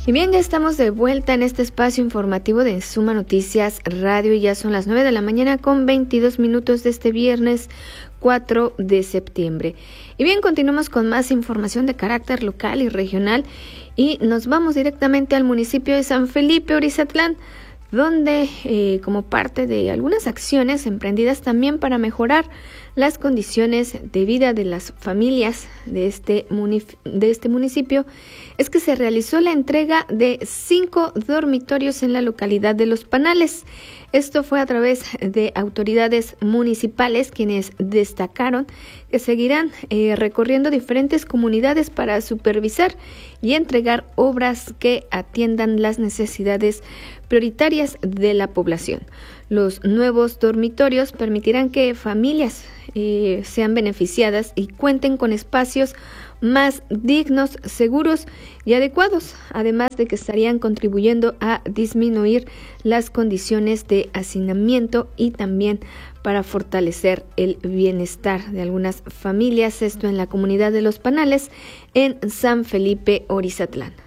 Y bien, ya estamos de vuelta en este espacio informativo de Suma Noticias Radio y ya son las 9 de la mañana con 22 minutos de este viernes 4 de septiembre. Y bien, continuamos con más información de carácter local y regional y nos vamos directamente al municipio de San Felipe Orizatlán, donde como parte de algunas acciones emprendidas también para mejorar las condiciones de vida de las familias de este municipio, es que se realizó la entrega de 5 dormitorios en la localidad de Los Panales. Esto fue a través de autoridades municipales quienes destacaron que seguirán recorriendo diferentes comunidades para supervisar y entregar obras que atiendan las necesidades prioritarias de la población. Los nuevos dormitorios permitirán que familias sean beneficiadas y cuenten con espacios más dignos, seguros y adecuados, además de que estarían contribuyendo a disminuir las condiciones de hacinamiento y también para fortalecer el bienestar de algunas familias, esto en la comunidad de Los Panales, en San Felipe Orizatlán.